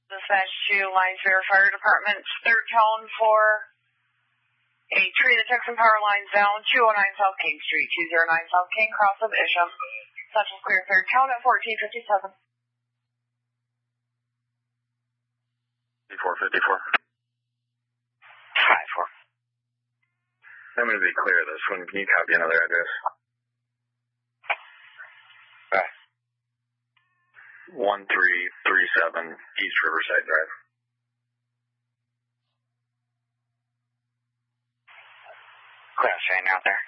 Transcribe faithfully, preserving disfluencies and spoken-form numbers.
Dispatch to Line Zero Fire Department, third tone for a tree in the Texan Power Line Zone, two oh nine South King Street, two oh nine South King, cross of Isham. Central clear, third tone at fourteen fifty-seven. fifty-four fifty-four. five four. I'm going to be clear of this one. Can you copy another address? Uh, one three three seven East Riverside Drive. Clear, straighten out there.